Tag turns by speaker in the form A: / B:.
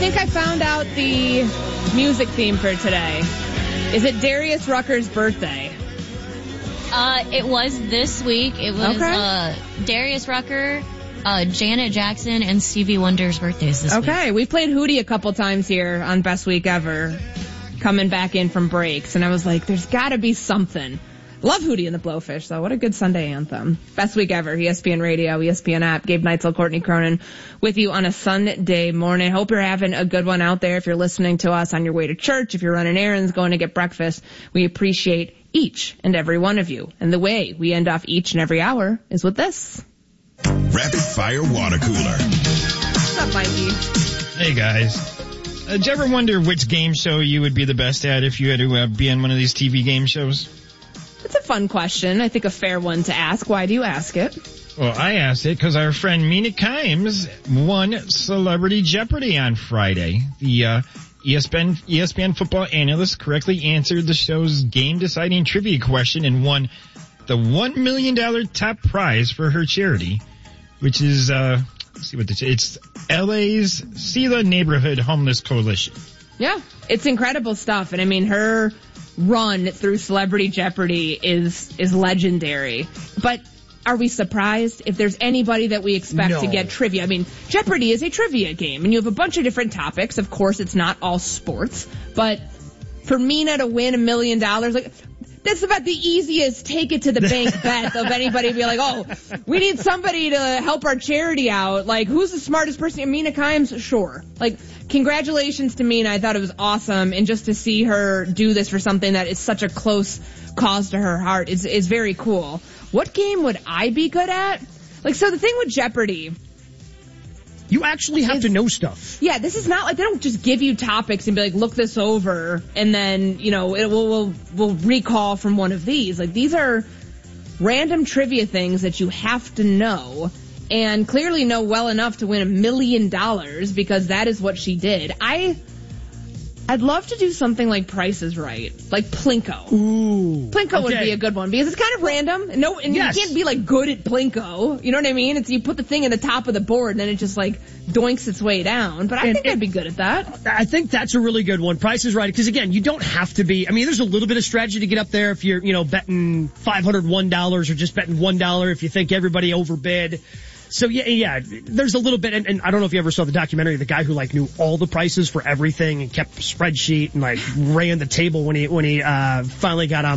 A: think I found out the music theme for today. Is it Darius Rucker's birthday?
B: It was this week. It was Darius Rucker, Janet Jackson, and Stevie Wonder's birthdays this week.
A: Okay, we played Hootie a couple times here on Best Week Ever, coming back in from breaks, and I was like, there's got to be something. Love Hootie and the Blowfish, though. What a good Sunday anthem. Best Week Ever, ESPN Radio, ESPN app. Gabe Neitzel, Courtney Cronin with you on a Sunday morning. Hope you're having a good one out there. If you're listening to us on your way to church, if you're running errands, going to get breakfast, we appreciate each and every one of you. And the way we end off each and every hour is with this.
C: Rapid Fire Water Cooler.
A: What's up, Mikey?
D: Hey, guys. Did you ever wonder which game show you would be the best at if you had to be on one of these TV game shows?
A: It's a fun question. I think a fair one to ask. Why do you ask it?
D: Well, I asked it because our friend Mina Kimes won Celebrity Jeopardy on Friday. The ESPN football analyst correctly answered the show's game-deciding trivia question and won the $1 million top prize for her charity, which is, let's see what this is. It's LA's Sela Neighborhood Homeless Coalition.
A: Yeah, it's incredible stuff. And I mean, her run through Celebrity Jeopardy is legendary. But are we surprised if there's anybody that we expect to get trivia? I mean, Jeopardy is a trivia game, and you have a bunch of different topics. Of course, it's not all sports. But for Mina to win $1 million, like, that's about the easiest take it to the bank bet of anybody be like, oh, we need somebody to help our charity out. Like, who's the smartest person? Mina Kimes? Sure. Like, congratulations to Mina. I thought it was awesome. And just to see her do this for something that is such a close cause to her heart is very cool. What game would I be good at? Like, so the thing with Jeopardy,
E: you actually have to know stuff.
A: Yeah, this is not like they don't just give you topics and be like, look this over, and then, you know, we'll recall from one of these. Like, these are random trivia things that you have to know and clearly know well enough to win $1 million because that is what she did. I'd love to do something like Price is Right, like Plinko.
E: Ooh.
A: Plinko would be a good one because it's kind of random. And you can't be like good at Plinko. You know what I mean? It's you put the thing in the top of the board and then it just like doinks its way down. But I think I'd be good at that.
E: I think that's a really good one. Price is Right, because again, you don't have to be. I mean, there's a little bit of strategy to get up there if you're, betting $501 or just betting $1 if you think everybody overbid. So yeah, there's a little bit, and I don't know if you ever saw the documentary, the guy who like knew all the prices for everything and kept a spreadsheet and like ran the table when he finally got on